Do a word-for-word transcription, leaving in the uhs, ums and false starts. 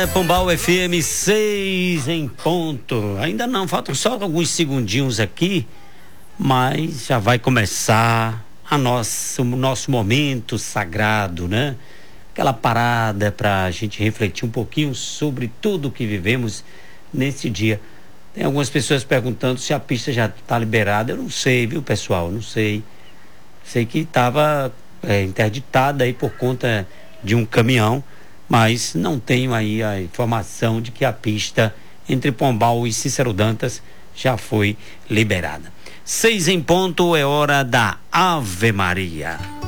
Pombal F M seis em ponto. Ainda não, faltam só alguns segundinhos aqui, mas já vai começar a nossa, o nosso momento sagrado, né? Aquela parada para a gente refletir um pouquinho sobre tudo que vivemos nesse dia. Tem algumas pessoas perguntando se a pista já está liberada. Eu não sei, viu, pessoal? Não sei. Sei que estava é, interditada aí por conta de um caminhão, mas não tenho aí a informação de que a pista entre Pombal e Cícero Dantas já foi liberada. Seis em ponto, é hora da Ave Maria.